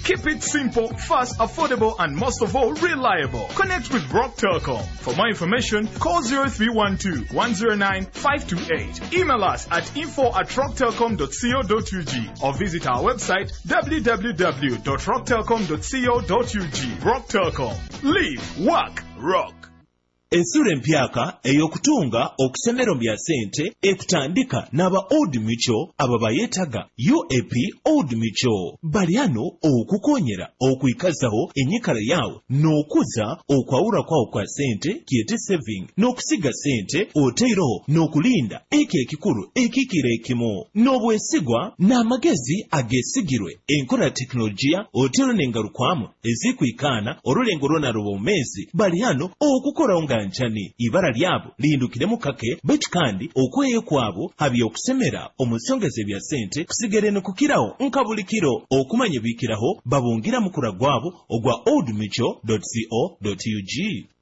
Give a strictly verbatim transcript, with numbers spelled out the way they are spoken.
Keep it simple, fast, affordable, and most of all, reliable. Connect with Rock Telecom. For more information, call zero three one two, one zero nine, five two eight. Email us at info at rock telecom dot co dot u g or visit our website w w w dot rock telecom dot co dot u g. Rock Telecom. Live, work, rock. Ensura empyaka eyokutunga okusemero bya sente ekutandika n'aba Old Mutual ababa yeetaga U A P Old Mutual. Baliano okukonyera okwikazaho enyikala yawo n'okuza okwawula kwawo kwa sente kiyete saving n'okusiga sente oteeroho n'okulinda eki ekikulu ekikira ekimu n'obwesigwa n'amagezi agesigirwe enkola teknologiya oteero n'engalukwamu ezikwikaana olulengo lwonalwo omumezi Baliano okukola nga nchani ibara lyabo lindukiremu kake betu kandi okweye kwabo habi okusemera omusongeze bya sente kusigere nokukiraho nkabulikiro okumanye bikiraho babungira mukura gwabo ogwa old mutual dot co dot u g.